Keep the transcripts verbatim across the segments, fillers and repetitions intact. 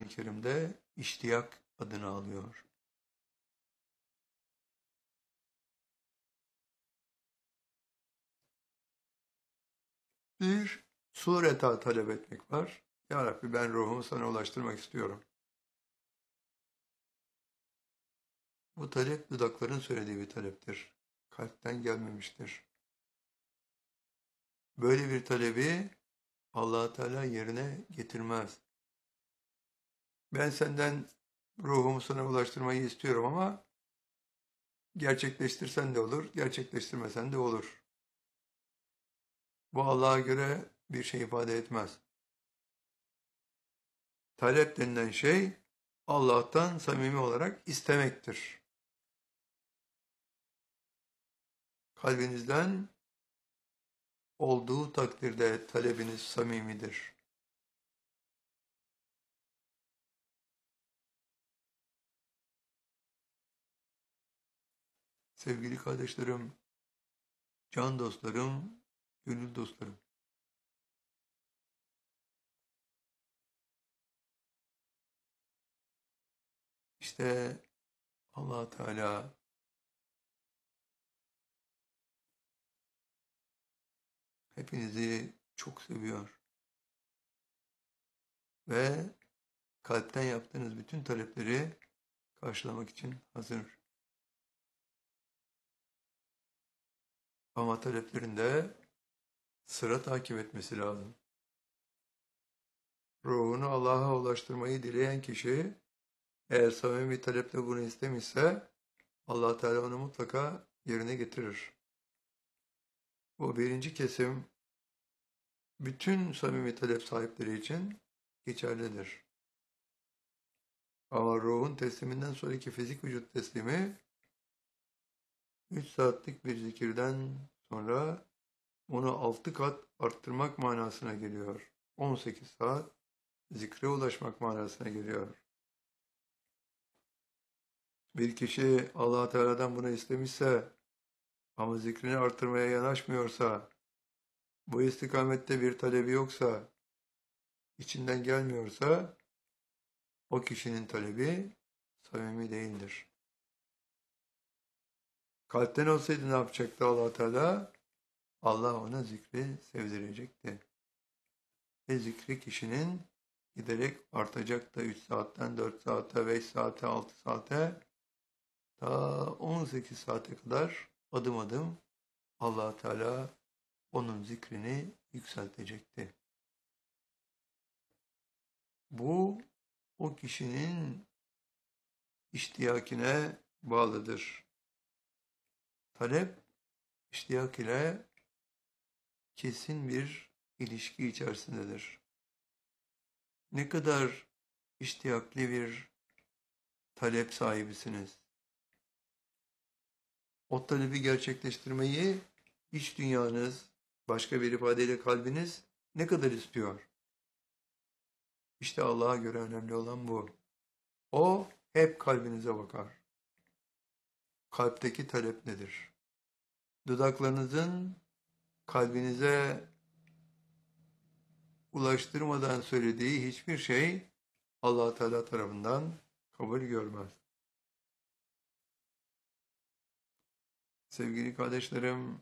Kerim'de iştiyak adını alıyor. Bir sureta talep etmek var. Ya Rabbi, ben ruhumu sana ulaştırmak istiyorum. Bu talep dudakların söylediği bir taleptir. Kalpten gelmemiştir. Böyle bir talebi Allah Teala yerine getirmez. Ben senden ruhumu sana ulaştırmayı istiyorum ama gerçekleştirsen de olur, gerçekleştirmesen de olur. Bu Allah'a göre bir şey ifade etmez. Talep denilen şey Allah'tan samimi olarak istemektir. Kalbinizden olduğu takdirde talebiniz samimidir. Sevgili kardeşlerim, can dostlarım, gönül dostlarım. İşte Allah Teala hepinizi çok seviyor ve kalpten yaptığınız bütün talepleri karşılamak için hazır. Ama taleplerin de sıra takip etmesi lazım. Ruhunu Allah'a ulaştırmayı dileyen kişi eğer samimi bir taleple bunu istemişse Allah Teala onu mutlaka yerine getirir. Bu birinci kesim bütün samimi talep sahipleri için geçerlidir. Ama ruhun tesliminden sonraki fizik vücut teslimi üç saatlik bir zikirden sonra onu altı kat arttırmak manasına geliyor. on sekiz saat zikre ulaşmak manasına geliyor. Bir kişi Allah Teala'dan bunu istemişse ama zikrini artırmaya yanaşmıyorsa, bu istikamette bir talebi yoksa, içinden gelmiyorsa, o kişinin talebi samimi değildir. Kalpten olsaydı ne yapacaktı Allah Teala? Allah ona zikri sevdirecekti. Ve zikri kişinin giderek artacaktı. üç saatten dört saate, beş saate, altı saate, ta on sekiz saate kadar adım adım Allah Teala onun zikrini yükseltecekti. Bu o kişinin iştiyakine bağlıdır. Talep, iştiyak ile kesin bir ilişki içerisindedir. Ne kadar iştiyaklı bir talep sahibisiniz. O talebi gerçekleştirmeyi iç dünyanız, başka bir ifadeyle kalbiniz ne kadar istiyor? İşte Allah'a göre önemli olan bu. O hep kalbinize bakar. Kalpteki talep nedir? Dudaklarınızın kalbinize ulaştırmadan söylediği hiçbir şey Allah Teala tarafından kabul görmez. Sevgili kardeşlerim,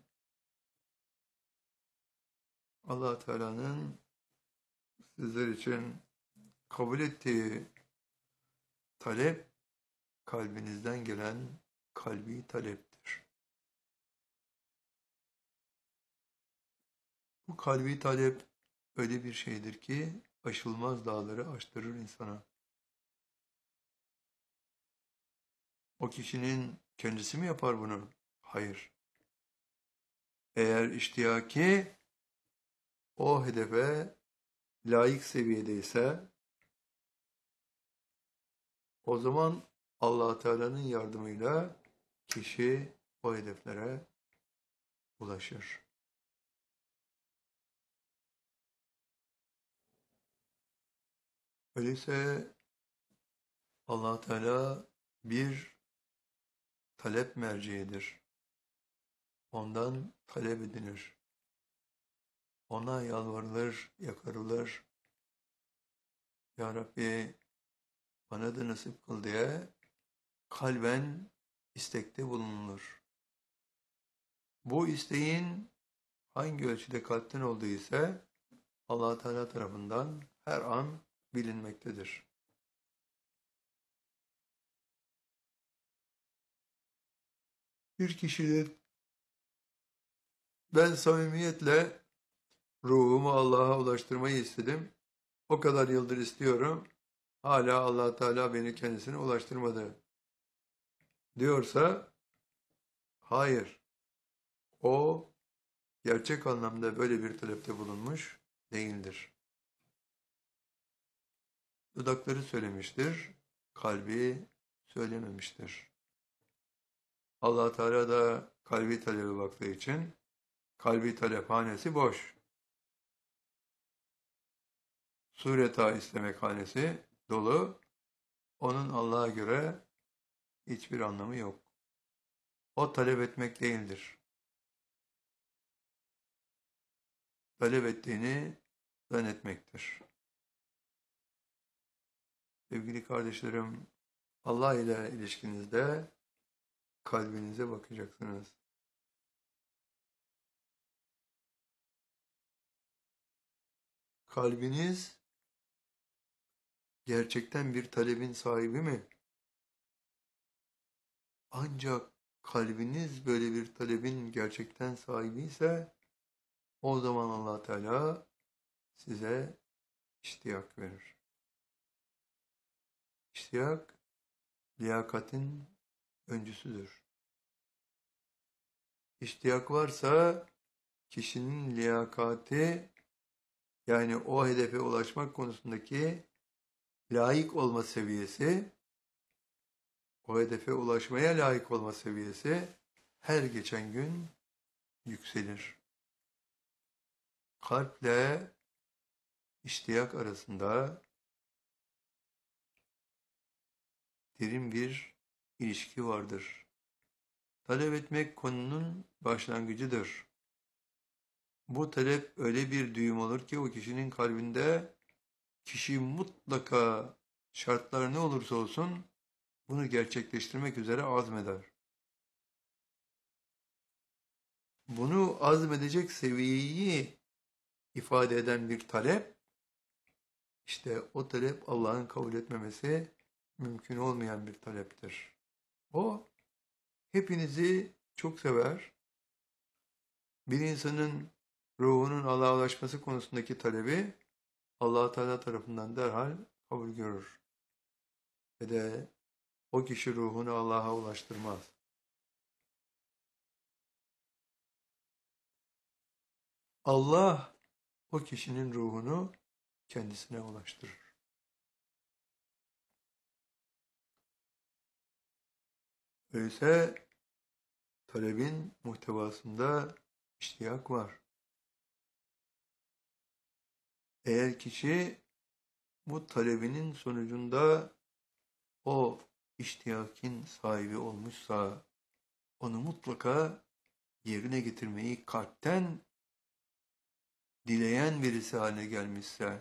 Allah Teala'nın sizler için kabul ettiği talep kalbinizden gelen kalbi taleptir. Bu kalbi talep öyle bir şeydir ki aşılmaz dağları aştırır insana. O kişinin kendisi mi yapar bunu? Hayır. Eğer iştiyaki o hedefe layık seviyedeyse o zaman Allah Teala'nın yardımıyla kişi o hedeflere ulaşır. Öyleyse Allah Teala bir talep merceğidir. Ondan talep edilir. Ona yalvarılır, yakarılır. Ya Rabbi, bana da nasip kıl diye kalben istekte bulunulur. Bu isteğin hangi ölçüde kalpten olduğu ise Allah Teala tarafından her an bilinmektedir. Bir kişinin ben samimiyetle ruhumu Allah'a ulaştırmayı istedim. O kadar yıldır istiyorum. Hala Allah Teala beni kendisine ulaştırmadı diyorsa hayır. O gerçek anlamda böyle bir talepte bulunmuş değildir. Dudakları söylemiştir, kalbi söylememiştir. Allah Teala da kalbi talebe baktığı için kalbi talephanesi boş. Sureta istemek hanesi dolu. Onun Allah'a göre hiçbir anlamı yok. O talep etmek değildir. Talep ettiğini zannetmektir. Sevgili kardeşlerim, Allah ile ilişkinizde kalbinize bakacaksınız. Kalbiniz gerçekten bir talebin sahibi mi? Ancak kalbiniz böyle bir talebin gerçekten sahibi ise o zaman Allah Teala size iştiyak verir. İştiyak liyakatin öncüsüdür. İştiyak varsa kişinin liyakati yani o hedefe ulaşmak konusundaki layık olma seviyesi, o hedefe ulaşmaya layık olma seviyesi her geçen gün yükselir. Kalple iştiyak arasında derin bir ilişki vardır. Talep etmek konunun başlangıcıdır. Bu talep öyle bir düğüm olur ki o kişinin kalbinde kişi mutlaka şartlar ne olursa olsun bunu gerçekleştirmek üzere azmeder. Bunu azmedecek seviyeyi ifade eden bir talep, işte o talep Allah'ın kabul etmemesi mümkün olmayan bir taleptir. O hepinizi çok sever. Bir insanın ruhunun Allah'a ulaşması konusundaki talebi Allah Teala tarafından derhal kabul görür. Ve de o kişi ruhunu Allah'a ulaştırmaz. Allah o kişinin ruhunu kendisine ulaştırır. Öyleyse talebin muhtevasında iştiyak var. Eğer kişi bu talebinin sonucunda o iştiyakin sahibi olmuşsa onu mutlaka yerine getirmeyi kalpten dileyen birisi haline gelmişse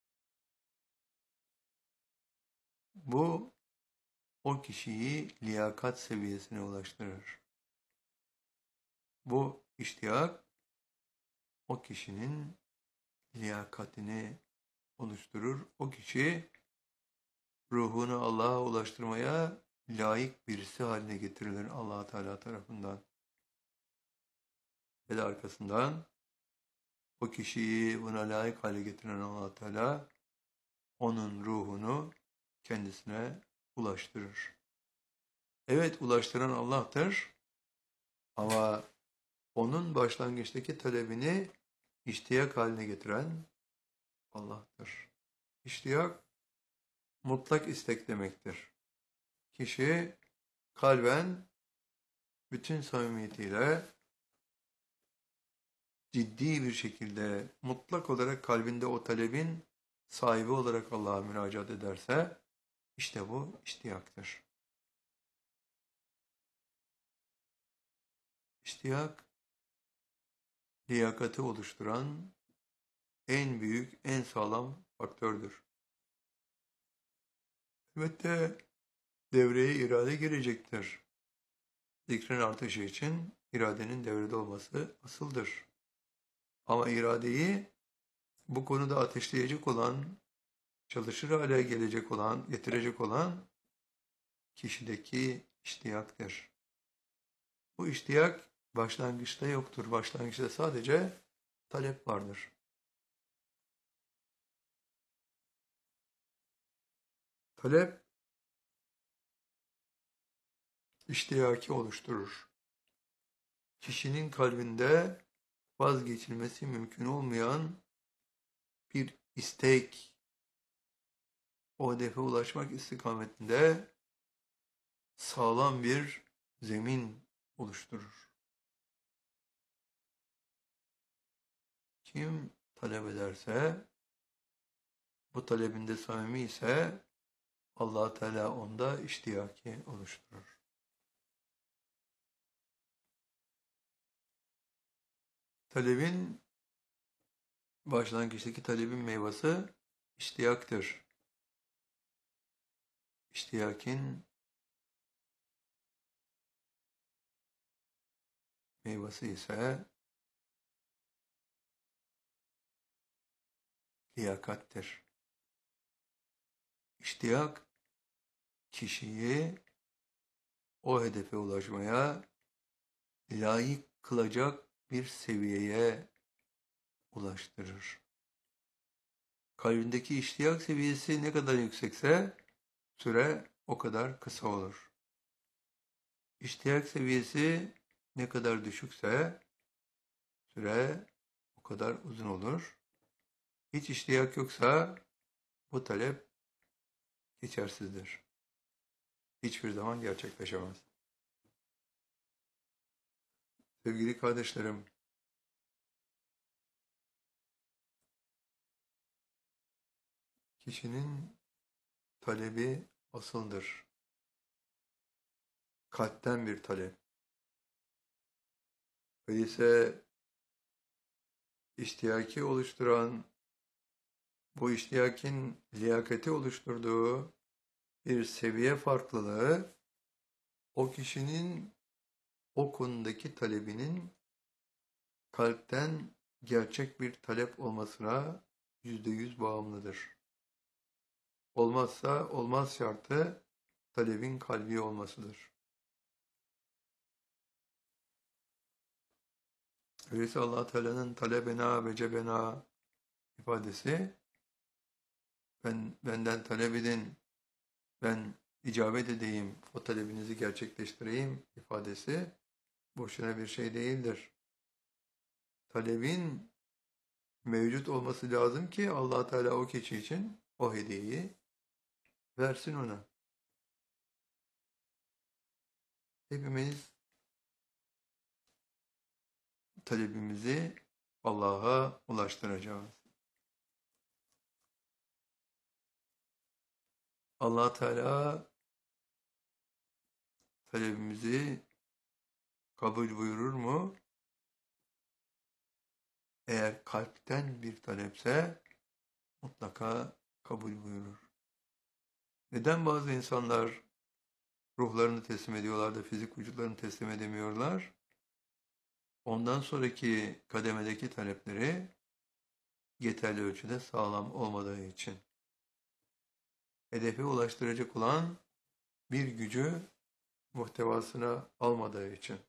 bu o kişiyi liyakat seviyesine ulaştırır. Bu iştiyak o kişinin liyakatini oluşturur. O kişi ruhunu Allah'a ulaştırmaya layık birisi haline getirilir Allah Teala tarafından. Ve de arkasından o kişiyi buna layık hale getiren Allah Teala onun ruhunu kendisine ulaştırır. Evet, ulaştıran Allah'tır ama onun başlangıçtaki talebini iştiyak haline getiren Allah'tır. İştiyak mutlak istek demektir. Kişi kalben bütün samimiyetiyle ciddi bir şekilde mutlak olarak kalbinde o talebin sahibi olarak Allah'a müracaat ederse işte bu iştiyaktır. İştiyak liyakati oluşturan en büyük, en sağlam faktördür. Elbette devreye irade girecektir. Zikrin artışı için iradenin devrede olması asıldır. Ama iradeyi bu konuda ateşleyecek olan, çalışır hale gelecek olan, getirecek olan kişideki iştiyaktır. Bu iştiyak başlangıçta yoktur. Başlangıçta sadece talep vardır. Talep iştiyaki oluşturur. Kişinin kalbinde vazgeçilmesi mümkün olmayan bir istek, o hedefe ulaşmak istikametinde sağlam bir zemin oluşturur. Kim talep ederse, bu talebinde samimi ise Allah Teala onda iştiyaki oluşturur. Talebin, başlangıçtaki talebin meyvesi iştiyaktır. İştiyakin meyvesi ise liyakattir. İştiyak, kişiyi o hedefe ulaşmaya layık kılacak bir seviyeye ulaştırır. Kalbindeki iştiyak seviyesi ne kadar yüksekse süre o kadar kısa olur. İştiyak seviyesi ne kadar düşükse süre o kadar uzun olur. Hiç iştiyak yoksa bu talep geçersizdir. Hiçbir zaman gerçekleşemez. Sevgili kardeşlerim, kişinin talebi asıldır. Kalpten bir talep. Öyleyse iştiyaki oluşturan, bu iştiyakin liyakati oluşturduğu bir seviye farklılığı, o kişinin o konudaki talebinin kalpten gerçek bir talep olmasına yüzde yüz bağımlıdır. Olmazsa olmaz şartı talebin kalbi olmasıdır. Öyleyse Allah Teala'nın talebena ve cebena ifadesi, ben benden talep edin, ben icabet edeyim, o talebinizi gerçekleştireyim ifadesi boşuna bir şey değildir. Talebin mevcut olması lazım ki Allah Teala o kişi için o hediyeyi versin ona. Hepimiz talebimizi Allah'a ulaştıracağız. Allah Teala talebimizi kabul buyurur mu? Eğer kalpten bir talepse mutlaka kabul buyurur. Neden bazı insanlar ruhlarını teslim ediyorlar da fizik vücutlarını teslim edemiyorlar? Ondan sonraki kademedeki talepleri yeterli ölçüde sağlam olmadığı için. Hedefe ulaştıracak olan bir gücü muhtevasına almadığı için.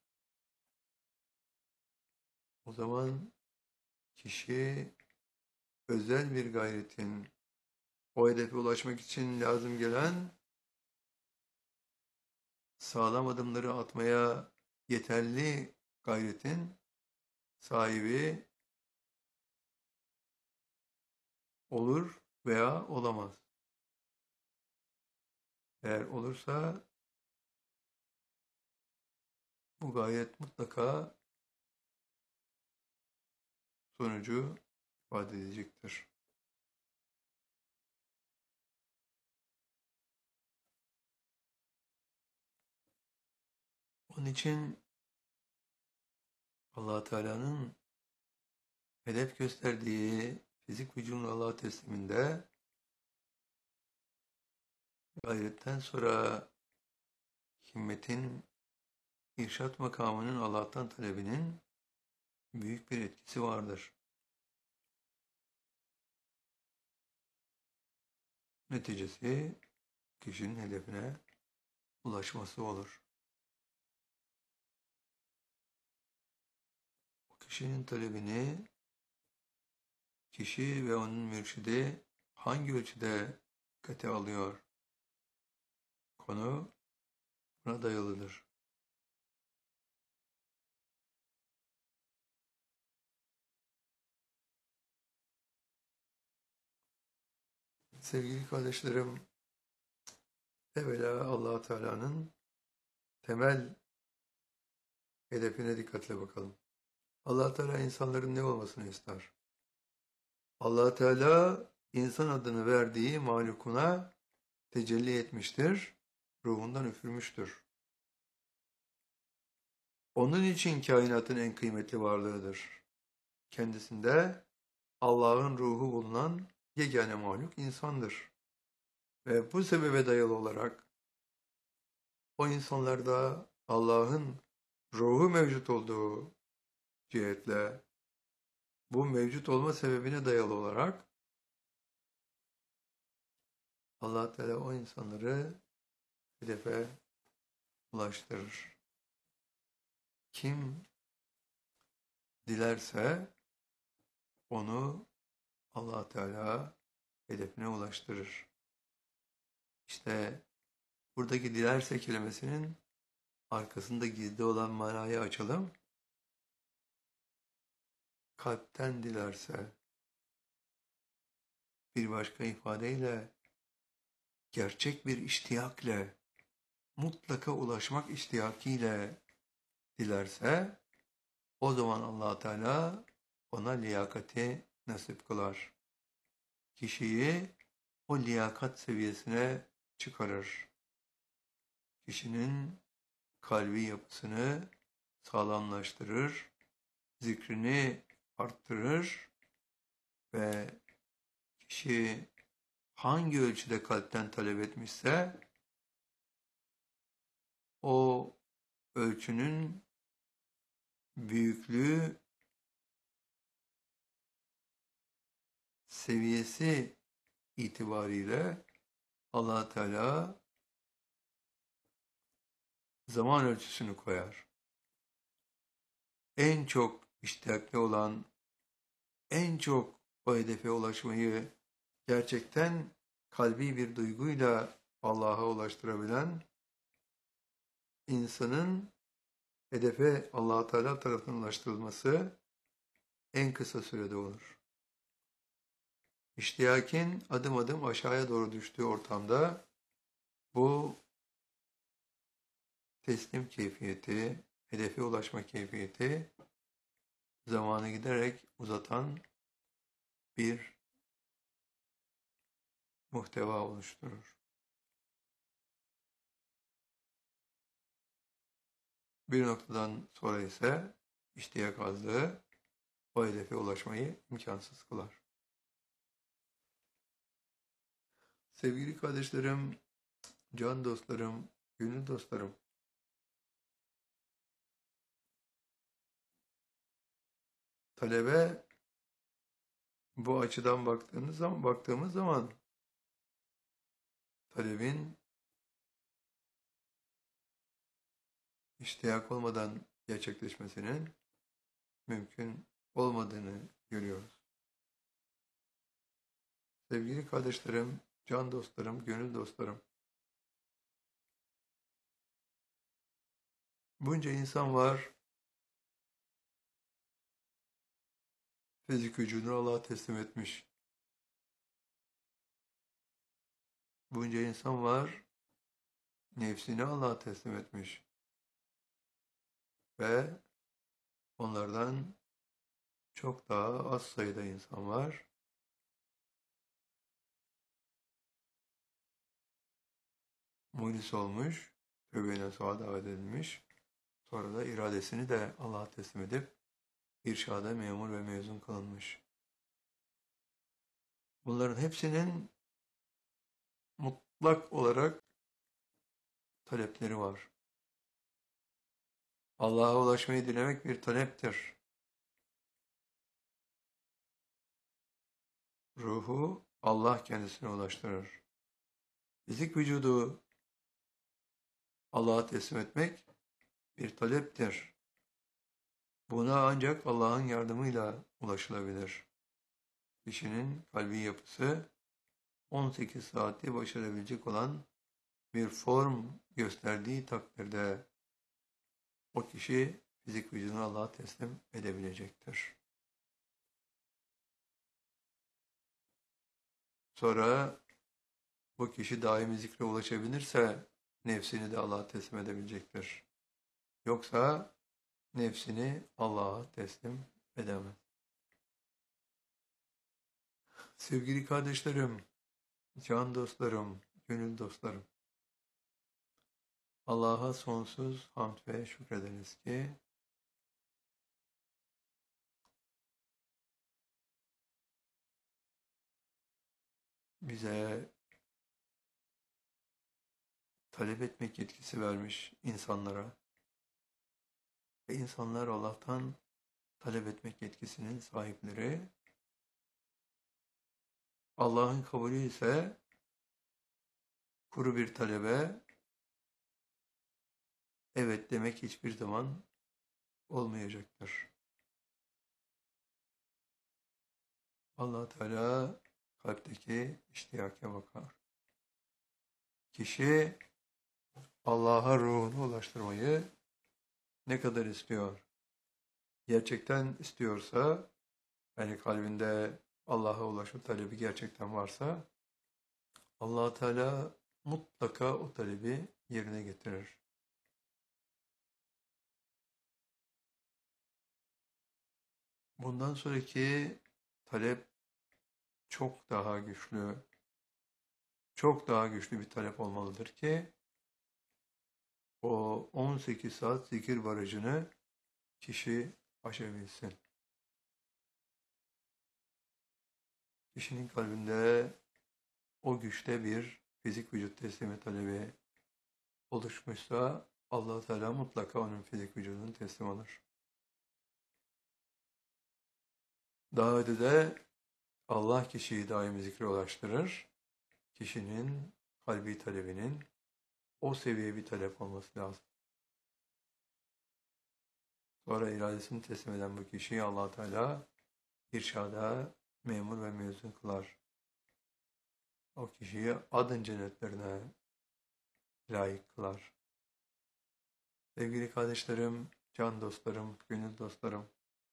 O zaman kişi özel bir gayretin, o hedefe ulaşmak için lazım gelen sağlam adımları atmaya yeterli gayretin sahibi olur veya olamaz. Eğer olursa bu gayret mutlaka sonucu ifade edecektir. Onun için Allah Teala'nın hedef gösterdiği fizik vücudun Allah'a tesliminde Gayretten sonra himmetin, irşat makamının Allah'tan talebinin büyük bir etkisi vardır. Neticesi kişinin hedefine ulaşması olur. O kişinin talebini kişi ve onun mürşidi hangi ölçüde dikkate alıyor? Konu buna dayalıdır. Sevgili kardeşlerim, evvela Allah Teala'nın temel hedefine dikkatle bakalım. Allah Teala insanların ne olmasını ister? Allah Teala insan adını verdiği mahlukuna tecelli etmiştir, ruhundan üfürmüştür. Onun için kainatın en kıymetli varlığıdır. Kendisinde Allah'ın ruhu bulunan yegane mahluk insandır. Ve bu sebebe dayalı olarak o insanlarda Allah'ın ruhu mevcut olduğu cihetle bu mevcut olma sebebine dayalı olarak Allah Teala o insanları hedefe ulaştırır. Kim dilerse onu Allah Teala hedefine ulaştırır. İşte buradaki dilerse kelimesinin arkasında gizli olan manayı açalım. Kalpten dilerse, bir başka ifadeyle gerçek bir iştiyakla, mutlaka ulaşmak iştiyakiyle dilerse, o zaman Allah Teala ona liyakati nasip kılar. Kişiyi o liyakat seviyesine çıkarır. Kişinin kalbi yapısını sağlamlaştırır, zikrini arttırır ve kişi hangi ölçüde kalpten talep etmişse o ölçünün büyüklüğü, seviyesi itibariyle Allah Teala zaman ölçüsünü koyar. En çok iştiyaklı olan, en çok o hedefe ulaşmayı gerçekten kalbi bir duyguyla Allah'a ulaştırabilen insanın hedefe Allah Teala tarafından ulaştırılması en kısa sürede olur. İştiyakin adım adım aşağıya doğru düştüğü ortamda bu teslim keyfiyeti, hedefe ulaşma keyfiyeti zamanı giderek uzatan bir muhteva oluşturur. Bir noktadan sonra ise iştiyak azlığı o hedefe ulaşmayı imkansız kılar. Sevgili kardeşlerim, can dostlarım, gönül dostlarım, talebe bu açıdan baktığımız zaman, baktığımız zaman talebin iştiyak olmadan gerçekleşmesinin mümkün olmadığını görüyoruz. Sevgili kardeşlerim, can dostlarım, gönül dostlarım, bunca insan var, fizik vücudunu Allah'a teslim etmiş. Bunca insan var, nefsini Allah'a teslim etmiş. Ve onlardan çok daha az sayıda insan var. Muhlis olmuş, tövbe nasuha davet edilmiş. Sonra da iradesini de Allah'a teslim edip irşada memur ve mezun kılınmış. Bunların hepsinin mutlak olarak talepleri var. Allah'a ulaşmayı dilemek bir taleptir. Ruhu Allah kendisine ulaştırır. Fizik vücudu Allah'a teslim etmek bir taleptir. Buna ancak Allah'ın yardımıyla ulaşılabilir. Kişinin kalbi yapısı on sekiz saati başarabilecek olan bir form gösterdiği takdirde o kişi fizik vücudunu Allah'a teslim edebilecektir. Sonra bu kişi daimi zikre ulaşabilirse nefsini de Allah'a teslim edebilecektir. Yoksa nefsini Allah'a teslim edemez. Sevgili kardeşlerim, can dostlarım, gönül dostlarım, Allah'a sonsuz hamd ve şükrederiz ki bize talep etmek yetkisi vermiş insanlara ve insanlar Allah'tan talep etmek yetkisinin sahipleri. Allah'ın kabulü ise kuru bir talebe evet demek hiçbir zaman olmayacaktır. Allah Teala kalpteki iştiyaka bakar. Kişi Allah'a ruhunu ulaştırmayı ne kadar istiyor? Gerçekten istiyorsa, yani kalbinde Allah'a ulaşma talebi gerçekten varsa, Allah Teala mutlaka o talebi yerine getirir. Bundan sonraki talep çok daha güçlü, çok daha güçlü bir talep olmalıdır ki o on sekiz saat zikir barajını kişi aşabilsin. Kişinin kalbinde o güçte bir fizik vücut teslimi talebi oluşmuşsa Allah Teala mutlaka onun fizik vücudunu teslim alır. Daha ötede Allah kişiyi daimi zikre ulaştırır. Kişinin kalbi talebinin o seviye bir talep olması lazım. Sonra iradesini teslim eden bu kişiyi Allah Teala irşada memur ve mezun kılar. O kişiyi adın cennetlerine layık kılar. Sevgili kardeşlerim, can dostlarım, gönül dostlarım,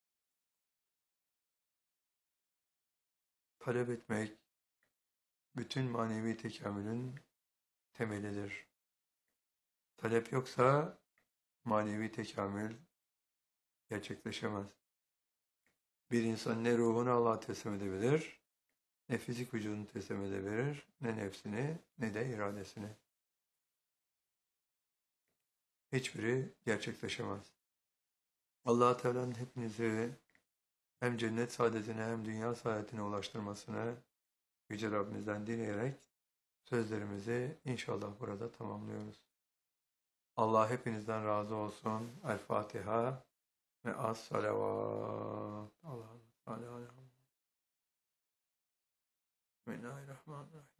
talep etmek bütün manevi tekamülün temelidir. Talep yoksa manevi tekamül gerçekleşemez. Bir insan ne ruhunu Allah'a teslim edebilir, ne fizik vücudunu teslim edebilir, ne nefsini, ne de iradesini. Hiçbiri gerçekleşemez. Allah Teala'nın hepinizi hem cennet saadetine hem dünya saadetine ulaştırmasını Yüce Rabbimizden dileyerek sözlerimizi inşallah burada tamamlıyoruz. Allah hepinizden razı olsun. El Fatiha ve as salavat. Allah'ım. Bismillahirrahmanirrahim.